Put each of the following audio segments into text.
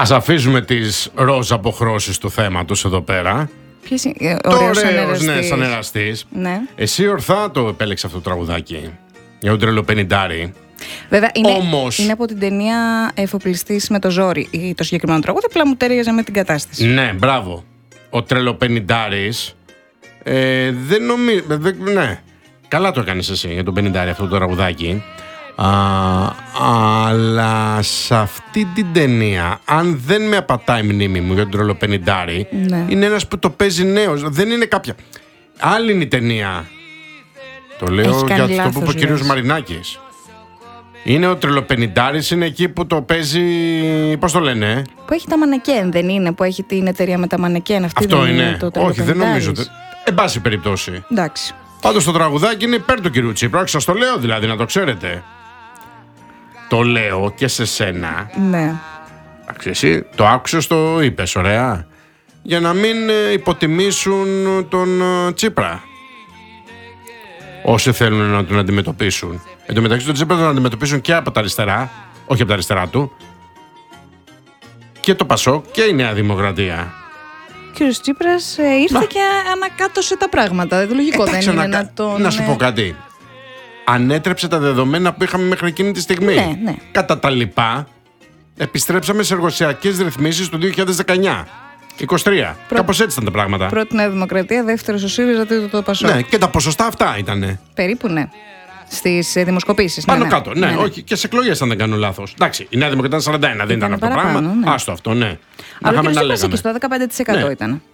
Ας αφήσουμε τις ροζ αποχρώσεις του θέματος εδώ πέρα. Ποιος είναι ωραίος ανεραστής. Ναι, σαν εραστής. Ναι. Εσύ ορθά το επέλεξε αυτό το τραγουδάκι για τον τρελοπενιντάρη. Βέβαια, Όμως, είναι από την ταινία Εφοπλιστής με το ζόρι το συγκεκριμένο τραγούδι, απλά μου ταιριάζει με την κατάσταση. ναι, μπράβο. Ο τρελοπενιντάρης δεν νομίζω. Ναι, καλά το έκανες εσύ για τον πενιντάρη αυτό το τραγουδάκι. Αλλά σε αυτή την ταινία, αν δεν με απατάει η μνήμη μου για τον τρελοπενιντάρη, Ναι. είναι ένας που το παίζει νέος. Δεν είναι κάποια. Άλλη είναι η ταινία. Το λέω Έχει κάνει για αυτό λάθος, που είπε ο κύριος λες. Μαρινάκης. Είναι ο τρελοπενιντάρης, είναι εκεί που το παίζει. Πώς το λένε, Που έχει τα μανεκέν, δεν είναι? Που έχει την εταιρεία με τα μανεκέν. Αυτή Αυτό δεν είναι. το Όχι, δεν νομίζω. τρελοπενιντάρης? Εν πάση περιπτώσει. Εντάξει. Πάντως το τραγουδάκι είναι υπέρ του κυρίου Τσίπρα. Όχι, σας το λέω δηλαδή, να το ξέρετε. Το λέω και σε σένα. Ναι. Εντάξει, εσύ το άκουσες, το είπες, ωραία. Για να μην υποτιμήσουν τον Τσίπρα. Όσοι θέλουν να τον αντιμετωπίσουν. Εν τω μεταξύ τον Τσίπρα τον αντιμετωπίσουν και από τα αριστερά, όχι από τα αριστερά του. Και το Πασόκ και η Νέα Δημοκρατία. Ο κύριος Τσίπρας ήρθε και ανακάτωσε τα πράγματα. Λογικό δεν είναι να τον. Να σου πω κάτι. Ανέτρεψε τα δεδομένα που είχαμε μέχρι εκείνη τη στιγμή. Ναι, ναι. Κατά τα λοιπά, επιστρέψαμε σε εργοσιακές ρυθμίσεις του 2019. 23. Κάπως έτσι ήταν τα πράγματα. Πρώτη Νέα Δημοκρατία, δεύτερος ο ΣΥΡΙΖΑ, τρίτο το Πασόκ. Ναι, και τα ποσοστά αυτά ήτανε. Περίπου ναι. Στις δημοσκοπήσεις. Πάνω ναι, κάτω. Ναι, όχι, και σε εκλογές αν δεν κάνω λάθος. Εντάξει, η Νέα Δημοκρατία ήταν 41, δεν ήταν αυτό το παραπάνω, πράγμα. ναι. Άστο αυτό, ναι. Αλλά είχαμε και να στο λέγαμε. εκεί στο 15% Ναι. ήταν.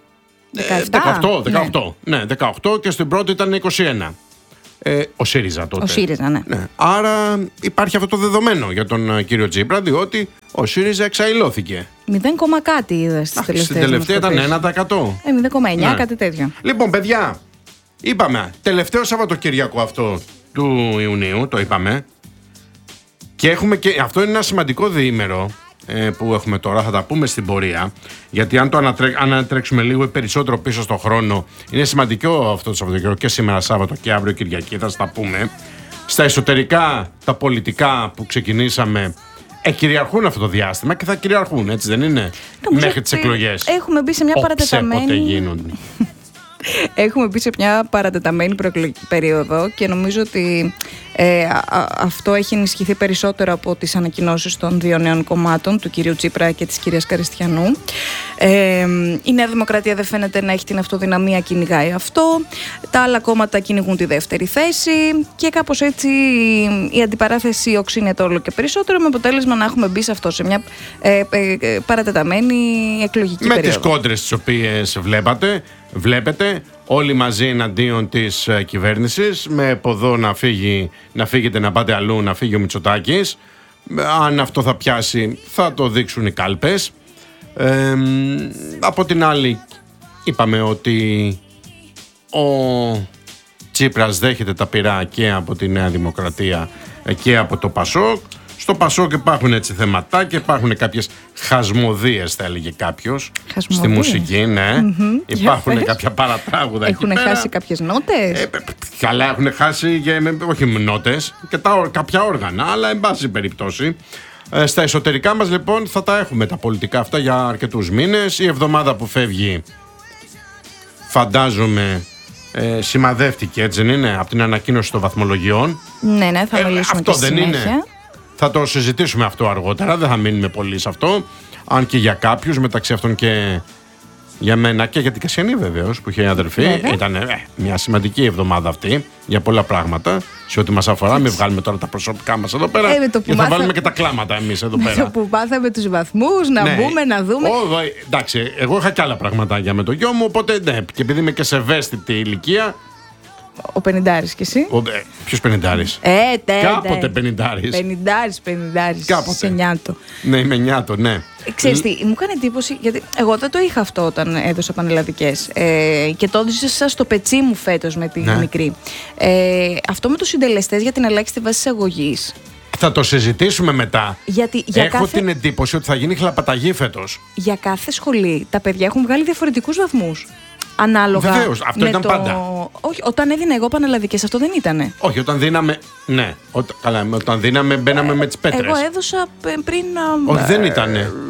18. Ναι, 18 και στην πρώτη ήταν 21. Ο ΣΥΡΙΖΑ τότε. Ο ΣΥΡΙΖΑ, ναι. Ναι. Άρα υπάρχει αυτό το δεδομένο για τον κύριο Τσίπρα, διότι ο ΣΥΡΙΖΑ εξαϊλώθηκε. 0, κάτι είδα στις τελευταίες. Στην τελευταία ήταν 1%. 0,9, Ναι. κάτι τέτοιο. Λοιπόν, παιδιά, είπαμε, τελευταίο Σαββατοκύριακο αυτό του Ιουνίου, το είπαμε. Και έχουμε και αυτό είναι ένα σημαντικό διήμερο που έχουμε τώρα, θα τα πούμε στην πορεία. Γιατί αν το ανατρέξουμε λίγο περισσότερο πίσω στον χρόνο, είναι σημαντικό αυτό το Σαββατοκύριακο και σήμερα Σάββατο και αύριο Κυριακή, θα σας τα πούμε. Στα εσωτερικά, τα πολιτικά που ξεκινήσαμε, κυριαρχούν αυτό το διάστημα και θα κυριαρχούν, έτσι δεν είναι? Νομίζω Μέχρι τις ότι εκλογές. έχουμε μπει σε μια Όποτε παρατεταμένη. γίνονται. Έχουμε μπει σε μια παρατεταμένη προεκλογική περίοδο και νομίζω ότι αυτό έχει ενισχυθεί περισσότερο από τις ανακοινώσεις των δύο νέων κομμάτων, του κυρίου Τσίπρα και της κυρίας Καριστιανού. Η Νέα Δημοκρατία δεν φαίνεται να έχει την αυτοδυναμία, κυνηγάει αυτό. Τα άλλα κόμματα κυνηγούν τη δεύτερη θέση και κάπως έτσι η αντιπαράθεση οξύνεται όλο και περισσότερο, με αποτέλεσμα να έχουμε μπει σε αυτό, σε μια παρατεταμένη εκλογική περίοδο. Με τις κόντρες τις οποίες βλέπετε, όλοι μαζί εναντίον της κυβέρνησης, με από εδώ να φύγετε να πάτε αλλού, να φύγει ο Μητσοτάκης. Αν αυτό θα πιάσει, θα το δείξουν οι κάλπες. Από την άλλη, είπαμε ότι ο Τσίπρας δέχεται τα πυρά και από τη Νέα Δημοκρατία και από το Πασόκ. Στο Πασόκ υπάρχουν έτσι θεματάκια, υπάρχουν κάποιες χασμοδίες, θα έλεγε κάποιος. Στη μουσική, ναι. Υπάρχουν κάποια παρατράγουδα εκεί πέρα. Έχουν χάσει κάποιες νότες. Καλά, έχουν χάσει, όχι νότες, και κάποια όργανα, αλλά εν πάση περιπτώσει. Στα εσωτερικά μας λοιπόν θα τα έχουμε τα πολιτικά αυτά για αρκετούς μήνες. Η εβδομάδα που φεύγει, φαντάζομαι, σημαδεύτηκε, έτσι δεν είναι, από την ανακοίνωση των βαθμολογιών. Ναι, θα μιλήσουμε αυτό και στη δεν συνέχεια. είναι. Θα το συζητήσουμε αυτό αργότερα, δεν θα μείνουμε πολύ σε αυτό. Αν και για κάποιους, μεταξύ αυτών και για μένα και για την Κασιανή βεβαίως, που είχε αδερφή. Βέβαια. Ήταν μια σημαντική εβδομάδα αυτή για πολλά πράγματα. Σε ό,τι μας αφορά, μην βγάλουμε τώρα τα προσωπικά μας εδώ πέρα. Και θα βάλουμε και τα κλάματα εμείς εδώ πέρα. Με το που πάθαμε τους βαθμούς, να μπούμε, να δούμε. Εντάξει, εγώ είχα και άλλα πραγματάκια με το γιο μου, οπότε ναι, και επειδή είμαι και σε ευαίσθητη ηλικία. Ο Πενιντάρης κι εσύ. Ποιος Πενιντάρης? Κάποτε Πενιντάρης. Πενιντάρης. Κάποτε. Σε νιάτο. Ναι, είμαι νιάτο, ναι. Ξέρεις τι, μου έκανε εντύπωση, γιατί εγώ δεν το είχα αυτό όταν έδωσα πανελλαδικές και το έδωσα στο πετσί μου φέτος με τη μικρή. Αυτό με τους συντελεστές για την ελάχιστη βάση εισαγωγής. Θα το συζητήσουμε μετά. Γιατί Έχω την εντύπωση ότι θα γίνει χλαπαταγή φέτος. Για κάθε σχολή τα παιδιά έχουν βγάλει διαφορετικούς βαθμούς. Ανάλογα. Βεβαίως, αυτό ήταν πάντα. Όχι, όταν έδινα εγώ πανελλαδικές, αυτό δεν ήτανε. Όχι, όταν δίναμε. Ναι, όταν δίναμε, μπαίναμε με τις πέτρες. Εγώ έδωσα πριν. Όχι, δεν ήτανε.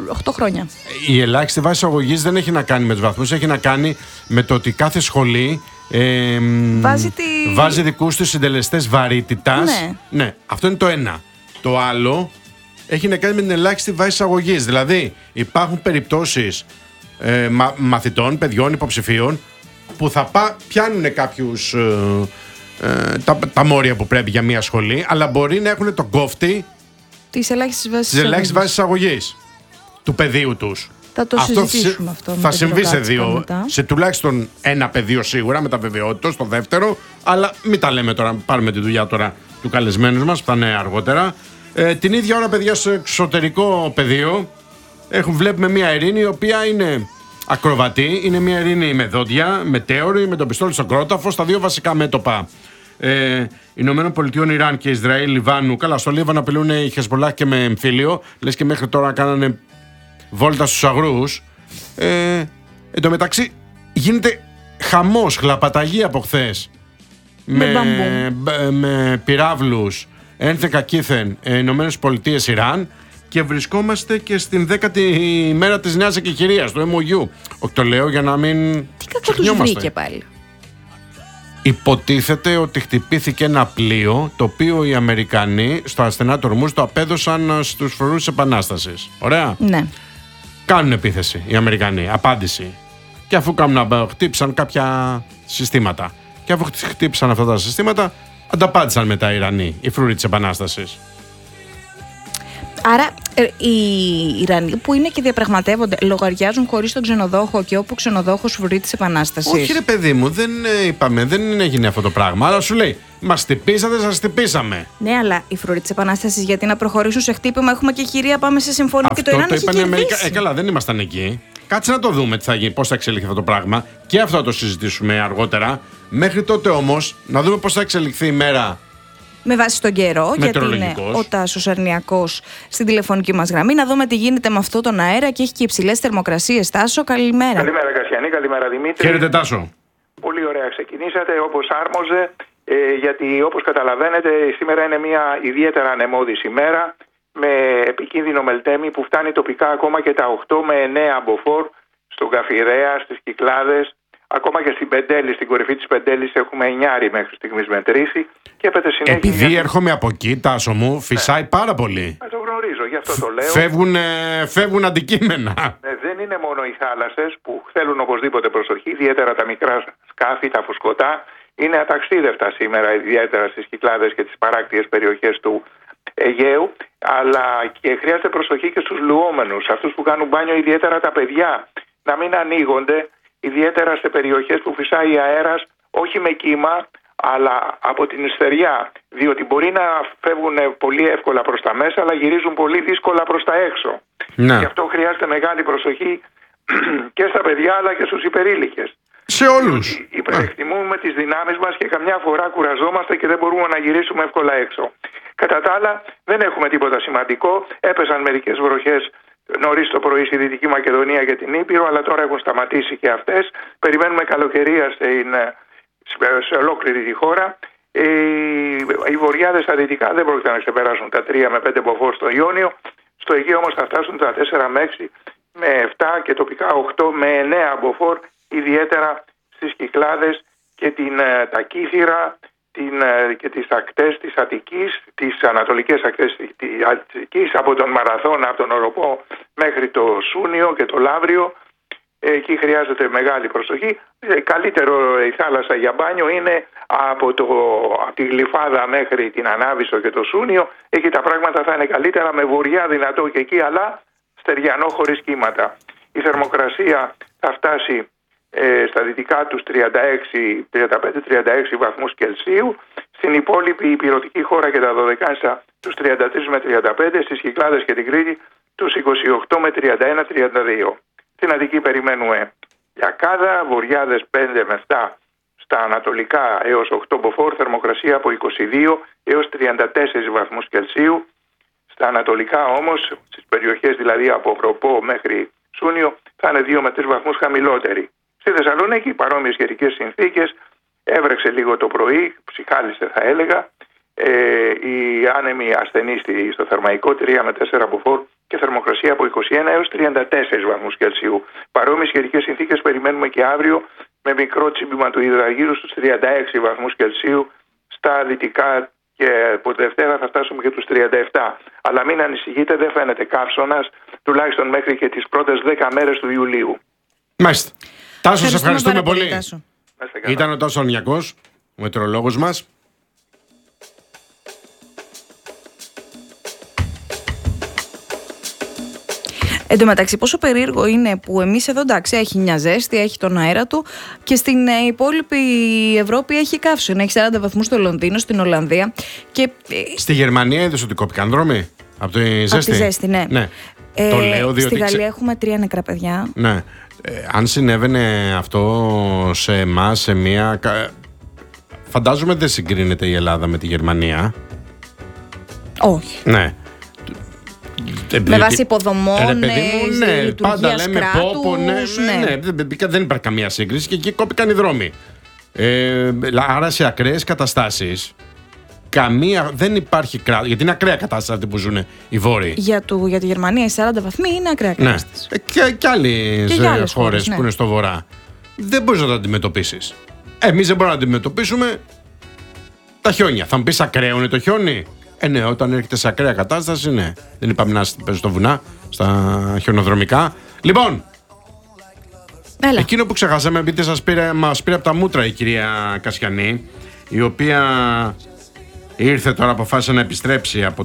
8 χρόνια. Η ελάχιστη βάση αγωγής δεν έχει να κάνει με τους βαθμούς, έχει να κάνει με το ότι κάθε σχολή βάζει δικούς τους συντελεστές βαρύτητας. Ναι, αυτό είναι το ένα. Το άλλο έχει να κάνει με την ελάχιστη βάση αγωγής. Δηλαδή υπάρχουν περιπτώσεις μαθητών, παιδιών, υποψηφίων που θα πιάνουν κάποιους τα μόρια που πρέπει για μια σχολή, αλλά μπορεί να έχουν τον κόφτη της ελάχιστης βάσης αγωγής του πεδίου τους. Θα το συζητήσουμε αυτό. Θα συμβεί σε τουλάχιστον ένα πεδίο σίγουρα, με τα βεβαιότητα, στο δεύτερο, αλλά μην τα λέμε τώρα, πάρουμε τη δουλειά τώρα του καλεσμένου μας, που θα είναι αργότερα. Την ίδια ώρα, παιδιά, στο εξωτερικό πεδίο βλέπουμε μια ειρήνη η οποία είναι ακροβατή, είναι μια ειρήνη με δόντια, με τέωρη, με το πιστόλι στον κρόταφο, στα δύο βασικά μέτωπα. Ηνωμένων Πολιτειών, Ιράν και Ισραήλ, Λιβάνου. Καλά, στο Λίβανο απειλούν οι Χεσμολάχ και με εμφύλιο. Λες και μέχρι τώρα κάνανε βόλτα στους αγρούς. Εν τω μεταξύ γίνεται χαμός, χλαπαταγή από χθες. Με πυράβλους ένθεκα κήθεν Ηνωμένες Πολιτείες, Ιράν. Και βρισκόμαστε και στην 10η μέρα της νέας εκεχηρίας, του MOU. Όχι, το λέω για να μην ξεχνιόμαστε. Τι κακό τους βρήκε πάλι. Υποτίθεται ότι χτυπήθηκε ένα πλοίο, το οποίο οι Αμερικανοί στο ασθενά του Ορμούζ το απέδωσαν στους φρουρούς της Επανάστασης. Ωραία. Ναι. Κάνουν επίθεση οι Αμερικανοί, απάντηση. Και αφού χτύπησαν κάποια συστήματα. Και αφού χτύπησαν αυτά τα συστήματα, ανταπάντησαν μετά οι Ιρανοί, οι φρουροί της Επανάστασης. Άρα οι Ιρανοί που είναι και διαπραγματεύονται λογαριάζουν χωρίς τον ξενοδόχο και όπου ξενοδόχος φρουρεί της Επανάστασης. Όχι, ρε παιδί μου, δεν έγινε αυτό το πράγμα. Αλλά σου λέει, μας χτυπήσατε, σας χτυπήσαμε. Ναι, αλλά οι φρουροί της Επανάστασης γιατί να προχωρήσουν σε χτύπημα, έχουμε και χειρία, πάμε σε συμφωνία αυτό και το Ιράν έχει κερδίσει. Καλά, δεν ήμασταν εκεί. Κάτσε να το δούμε τι θα γίνει, πώς θα εξελιχθεί αυτό το πράγμα. Και αυτό θα το συζητήσουμε αργότερα. Μέχρι τότε όμως, να δούμε πώς θα εξελιχθεί η μέρα. Με βάση τον καιρό, γιατί είναι ο Τάσος Αρνιακός στην τηλεφωνική μας γραμμή. Να δούμε τι γίνεται με αυτό τον αέρα και έχει και υψηλές θερμοκρασίες. Τάσο, καλημέρα. Καλημέρα, Κασιανή, καλημέρα, Δημήτρη. Χαίρετε, Τάσο. Πολύ ωραία ξεκινήσατε, όπως άρμοζε, γιατί όπως καταλαβαίνετε, σήμερα είναι μια ιδιαίτερα ανεμώδης ημέρα με επικίνδυνο μελτέμι που φτάνει τοπικά ακόμα και τα 8 με 9 μποφόρ στον Καφιρέα, στις Κυκλάδες. Ακόμα και στην Πεντέλη, στην κορυφή της Πεντέλης έχουμε 9 μέχρι στιγμής μετρήσει και έπεται συνέχεια. Επειδή έρχομαι από εκεί, Τάσο μου, φυσάει πάρα πολύ. Το γνωρίζω, γι' αυτό το λέω. Φεύγουν αντικείμενα. Δεν είναι μόνο οι θάλασσες που θέλουν οπωσδήποτε προσοχή, ιδιαίτερα τα μικρά σκάφη, τα φουσκωτά. Είναι αταξίδευτα σήμερα, ιδιαίτερα στις Κυκλάδες και τις παράκτιες περιοχές του Αιγαίου. Αλλά και χρειάζεται προσοχή και στους λουόμενους, αυτούς που κάνουν μπάνιο, ιδιαίτερα τα παιδιά, να μην ανοίγονται. Ιδιαίτερα σε περιοχές που φυσάει αέρας, όχι με κύμα, αλλά από την στεριά. Διότι μπορεί να φεύγουν πολύ εύκολα προς τα μέσα, αλλά γυρίζουν πολύ δύσκολα προς τα έξω. Ναι. Γι' αυτό χρειάζεται μεγάλη προσοχή και στα παιδιά, αλλά και στους υπερήλικες. Σε όλους. Υπερεκτιμούμε τις δυνάμεις μας και καμιά φορά κουραζόμαστε και δεν μπορούμε να γυρίσουμε εύκολα έξω. Κατά τα άλλα, δεν έχουμε τίποτα σημαντικό. Έπεσαν μερικές βροχές νωρίς το πρωί στη Δυτική Μακεδονία και την Ήπειρο, αλλά τώρα έχουν σταματήσει και αυτές. Περιμένουμε καλοκαιρία σε ολόκληρη τη χώρα. Οι βοριάδες στα δυτικά δεν πρόκειται να ξεπεράσουν τα 3 με 5 μποφόρ στο Ιόνιο. Στο Αιγαίο όμως θα φτάσουν τα 4 με 6 με 7 και τοπικά 8 με 9 μποφόρ, ιδιαίτερα στις Κυκλάδες και τα Κύθυρα και τις ακτές της Αττικής, τις ανατολικές ακτές της Αττικής, από τον Μαραθώνα, από τον Οροπό μέχρι το Σούνιο και το Λαύριο. Εκεί χρειάζεται μεγάλη προσοχή. Καλύτερο η θάλασσα για μπάνιο είναι από τη Γλυφάδα μέχρι την Ανάβησο και το Σούνιο. Εκεί τα πράγματα θα είναι καλύτερα, με βορειά δυνατό και εκεί, αλλά στεριανό χωρίς κύματα. Η θερμοκρασία θα φτάσει στα δυτικά τους 35-36 βαθμούς Κελσίου. Στην υπόλοιπη υπηρωτική χώρα και τα Δωδεκάνησα τους 33 με 35, στις Κυκλάδες και την Κρήτη τους 28 με 31-32. Στην Αττική περιμένουμε λιακάδα, βοριάδες 5 με 7 στα ανατολικά έως 8 μποφόρ, θερμοκρασία από 22 έως 34 βαθμούς Κελσίου. Στα ανατολικά όμως, στις περιοχές δηλαδή από Οροπό μέχρι Σούνιο, θα είναι 2 με 3 βαθμούς χαμηλότερη. Στη Θεσσαλονίκη παρόμοιες καιρικές συνθήκες, έβρεξε λίγο το πρωί, ψυχάλισε θα έλεγα. Οι άνεμοι ασθενείς στο Θερμαϊκό 3 με 4 μποφόρ και θερμοκρασία από 21 έως 34 βαθμούς Κελσίου. Παρόμοιες σχετικές συνθήκες περιμένουμε και αύριο, με μικρό τσίμπημα του υδραγύρου στους 36 βαθμούς Κελσίου στα δυτικά, και από Δευτέρα θα φτάσουμε και τους 37. Αλλά μην ανησυχείτε, δεν φαίνεται καύσωνας, τουλάχιστον μέχρι και τις πρώτες 10 μέρες του Ιουλίου. Μάλιστα. Τάσο, σε ευχαριστούμε πολύ. Τάσο. Ήταν ο Τάσος Ορνιακός, ο μετεωρολόγος μας. Εν τω μεταξύ, πόσο περίεργο είναι που εμείς εδώ, εντάξει, έχει μια ζέστη, έχει τον αέρα του, και στην υπόλοιπη Ευρώπη έχει καύσωνα. Έχει 40 βαθμούς στο Λονδίνο, στην Ολλανδία. Και... Στη Γερμανία είδες ότι κόπηκαν δρόμοι από τη ζέστη? Από τη ζέστη, ναι. Το λέω διότι... Στη Γαλλία έχουμε 3 νεκρά παιδιά. Ναι. Αν συνέβαινε αυτό σε εμάς, σε μία... Φαντάζομαι δεν συγκρίνεται η Ελλάδα με τη Γερμανία. Όχι. Ναι. Με βάση υποδομών, ναι, πάντα λέμε κράτους, ναι, δεν υπάρχει καμία σύγκριση, και εκεί κόπηκαν οι δρόμοι. Άρα σε ακραίες καταστάσεις δεν υπάρχει κράτος, γιατί είναι ακραία κατάσταση αυτή που ζουν οι Βόρειοι. Για τη Γερμανία οι 40 βαθμοί είναι ακραία κατάσταση. Και άλλες χώρες που είναι στο βορρά. Δεν μπορείς να το αντιμετωπίσεις. Εμείς δεν μπορούμε να αντιμετωπίσουμε τα χιόνια. Θα μου πεις ακραίο είναι το χιόνι? Ναι, όταν έρχεται σε ακραία κατάσταση, ναι. Δεν είπαμε να παίζει στο βουνά, στα χιονοδρομικά. Λοιπόν, εκείνο που ξεχάσαμε, επειδή μας πήρε από τα μούτρα η κυρία Κασιανή, η οποία ήρθε τώρα, αποφάσισε να επιστρέψει από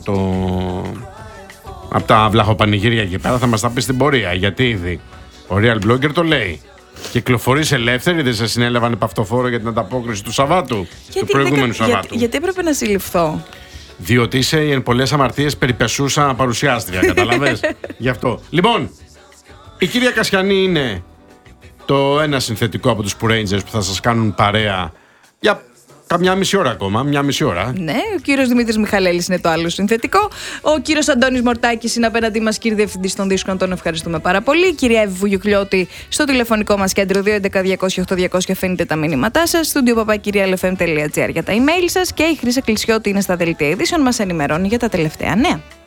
τα βλαχοπανηγύρια εκεί πέρα, θα μας τα πει στην πορεία. Γιατί ήδη ο Real Blogger το λέει. Κυκλοφορείς ελεύθερη, δεν σε συνέλαβαν επαυτοφόρο για την ανταπόκριση του Σαββάτου, του προηγούμενου Σαββάτου? Γιατί έπρεπε να συλληφθώ? Διότι είσαι εν πολλές αμαρτίες περιπεσούσα παρουσιάστρια, καταλαβες? Γι' αυτό. Λοιπόν, η κυρία Κασιανή είναι το ένα συνθετικό από τους Pooh Rangers που θα σας κάνουν παρέα για καμιά μισή ώρα ακόμα. Μια μισή ώρα. Ναι, ο κύριος Δημήτρης Μιχαλέλης είναι το άλλο συνθετικό. Ο κύριος Αντώνης Μορτάκης είναι απέναντί μας, κύριε Διευθυντής των Δίσκων, τον ευχαριστούμε πάρα πολύ. Η κυρία Εύη Βουγιουκλιώτη στο τηλεφωνικό μας κέντρο 211-200-8200, αφήνετε τα μηνύματά σας. studio@lfm.gr για τα email σας. Και η Χρύσα Κλεισιώτη είναι στα δελτία ειδήσεων, μας ενημερώνει για τα τελευταία νέα.